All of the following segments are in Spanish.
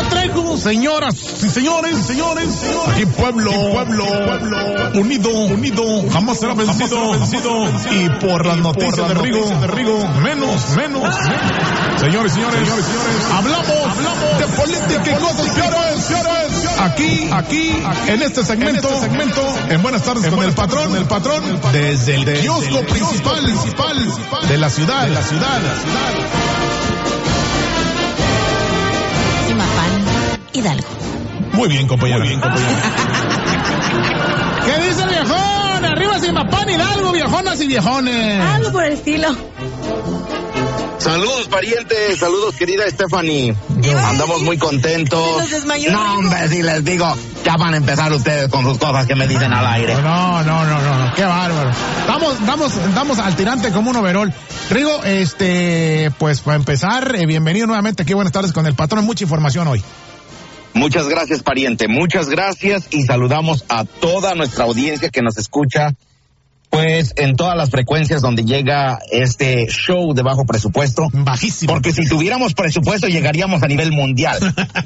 Trejo, señoras y señores, aquí pueblo unido, jamás será vencido, y por las noticias de Rigo, menos. Señores, hablamos de política y cosas peores. Aquí, en este segmento, en Buenas tardes con el patrón, desde el kiosco principal de la ciudad. Hidalgo. Muy bien, compañero. ¿Qué dice el viejón? Arriba Zimapán, Hidalgo, viejonas y viejones. Algo por el estilo. Saludos, parientes, saludos, querida Stephanie. Andamos muy contentos. No, hombre, si les digo, ya van a empezar ustedes con sus cosas que me dicen al aire. No, qué bárbaro. Vamos al tirante como un overol. Rigo, pues para empezar, bienvenido nuevamente aquí, Buenas tardes con el patrón, mucha información hoy. Muchas gracias, pariente, muchas gracias, y saludamos a toda nuestra audiencia que nos escucha, pues, en todas las frecuencias donde llega este show de bajo presupuesto. Bajísimo. Porque si tuviéramos presupuesto llegaríamos a nivel mundial.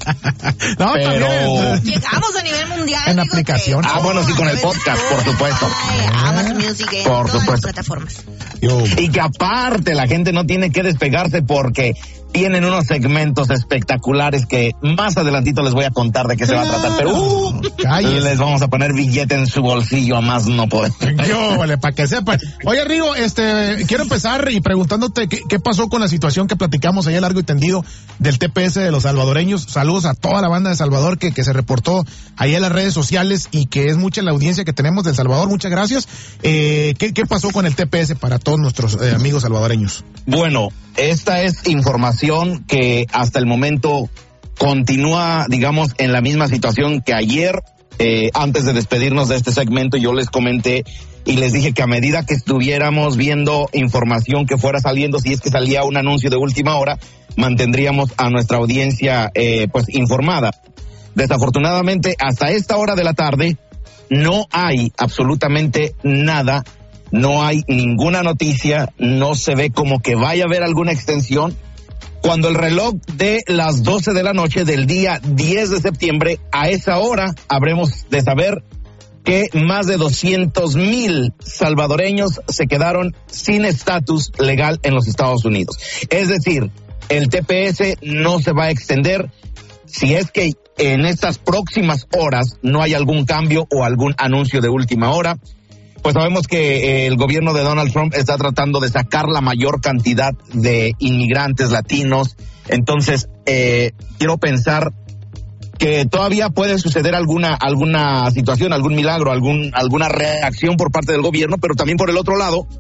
No, pero también. Llegamos a nivel mundial. En aplicación. Bueno, sí, con el podcast, por supuesto. Amazon Music, en por todas las supuesto. plataformas. Y que aparte la gente no tiene que despegarse porque tienen unos segmentos espectaculares que más adelantito les voy a contar de qué se va a tratar, pero les vamos a poner billete en su bolsillo a más no poder. Para que sepan. Oye, Rigo, quiero empezar y preguntándote qué pasó con la situación que platicamos ayer largo y tendido del TPS de los salvadoreños. Saludos a toda la banda de Salvador que se reportó ahí en las redes sociales y que es mucha la audiencia que tenemos del Salvador. Muchas gracias. ¿Qué pasó con el TPS para todos nuestros amigos salvadoreños? Bueno, esta es información que hasta el momento continúa, digamos, en la misma situación que ayer. Antes de despedirnos de este segmento, yo les comenté y les dije que a medida que estuviéramos viendo información que fuera saliendo, si es que salía un anuncio de última hora, mantendríamos a nuestra audiencia pues informada. Desafortunadamente, hasta esta hora de la tarde no hay absolutamente nada, no hay ninguna noticia, no se ve como que vaya a haber alguna extensión. Cuando el reloj de las 12 de la noche del día 10 de septiembre, a esa hora habremos de saber que más de 200,000 salvadoreños se quedaron sin estatus legal en los Estados Unidos. Es decir, el TPS no se va a extender si es que en estas próximas horas no hay algún cambio o algún anuncio de última hora. Pues sabemos que el gobierno de Donald Trump está tratando de sacar la mayor cantidad de inmigrantes latinos. Entonces, quiero pensar que todavía puede suceder alguna situación, algún milagro, alguna reacción por parte del gobierno, pero también por el otro lado,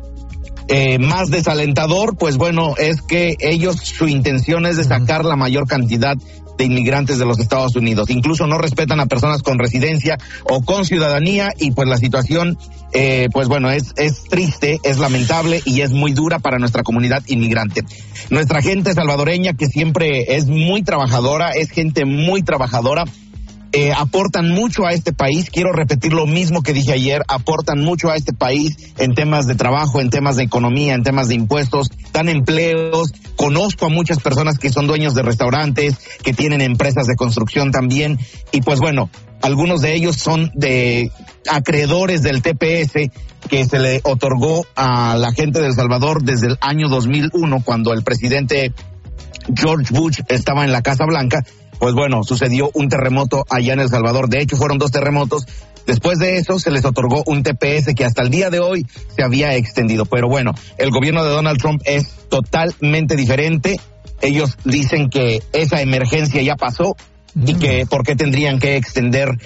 más desalentador, pues bueno, es que su intención es de sacar la mayor cantidad de inmigrantes de los Estados Unidos. Incluso no respetan a personas con residencia o con ciudadanía, y pues la situación, pues bueno, es triste, es lamentable y es muy dura para nuestra comunidad inmigrante. Nuestra gente salvadoreña, que siempre es muy trabajadora, es gente muy trabajadora, aportan mucho a este país. Quiero repetir lo mismo que dije ayer, aportan mucho a este país en temas de trabajo, en temas de economía, en temas de impuestos, dan empleos. Conozco a muchas personas que son dueños de restaurantes, que tienen empresas de construcción también, y pues bueno, algunos de ellos son de acreedores del TPS que se le otorgó a la gente de El Salvador desde el año 2001, cuando el presidente George Bush estaba en la Casa Blanca. Pues bueno, sucedió un terremoto allá en El Salvador. De hecho, fueron 2 terremotos. Después de eso, se les otorgó un TPS que hasta el día de hoy se había extendido. Pero bueno, el gobierno de Donald Trump es totalmente diferente. Ellos dicen que esa emergencia ya pasó y que por qué tendrían que extender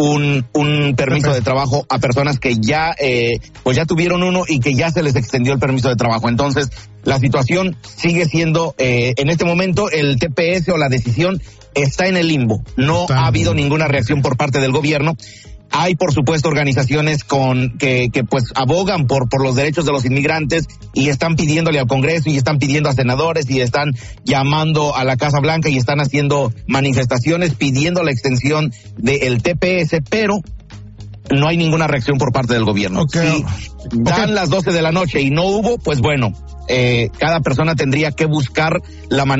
un permiso de trabajo a personas que ya pues ya tuvieron uno y que ya se les extendió el permiso de trabajo. Entonces, la situación sigue siendo, en este momento, el TPS o la decisión está en el limbo. No ha habido ninguna reacción por parte del gobierno. Hay, por supuesto, organizaciones que pues abogan por los derechos de los inmigrantes y están pidiéndole al Congreso y están pidiendo a senadores y están llamando a la Casa Blanca y están haciendo manifestaciones pidiendo la extensión del TPS, pero no hay ninguna reacción por parte del gobierno. Si dan las 12 de la noche y no hubo, pues bueno, cada persona tendría que buscar la manera